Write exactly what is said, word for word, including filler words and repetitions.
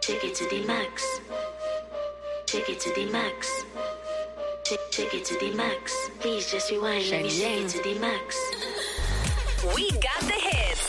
Take it to the max. Take it to the max. Take, take it to the max. Please just rewind. Let me take it to the max. We got the hits.